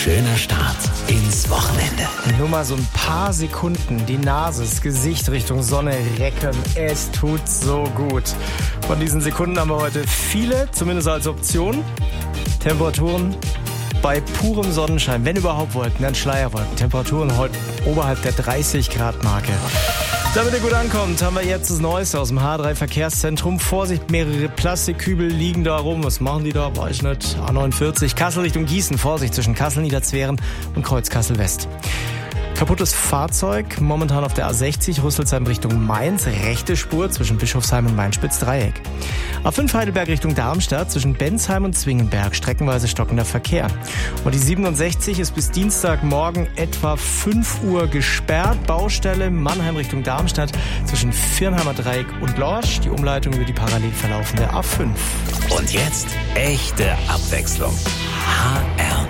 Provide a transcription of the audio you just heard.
Schöner Start ins Wochenende. Nur mal so ein paar Sekunden die Nase, das Gesicht Richtung Sonne recken. Es tut so gut. Von diesen Sekunden haben wir heute viele, zumindest als Option. Temperaturen bei purem Sonnenschein, wenn überhaupt Wolken, dann Schleierwolken. Temperaturen heute oberhalb der 30-Grad-Marke. Damit ihr gut ankommt, haben wir jetzt das Neueste aus dem H3 Verkehrszentrum. Vorsicht, mehrere Plastikkübel liegen da rum. Was machen die da? Weiß nicht. A49, Kassel Richtung Gießen. Vorsicht zwischen Kassel, Niederzweren und Kreuz Kassel West. Kaputtes Fahrzeug, momentan auf der A60, Rüsselsheim Richtung Mainz, rechte Spur zwischen Bischofsheim und Mainspitz-Dreieck. A5 Heidelberg Richtung Darmstadt, zwischen Bensheim und Zwingenberg, streckenweise stockender Verkehr. Und die 67 ist bis Dienstagmorgen etwa 5 Uhr gesperrt. Baustelle Mannheim Richtung Darmstadt, zwischen Viernheimer Dreieck und Lorsch, die Umleitung über die parallel verlaufende A5. Und jetzt echte Abwechslung. HR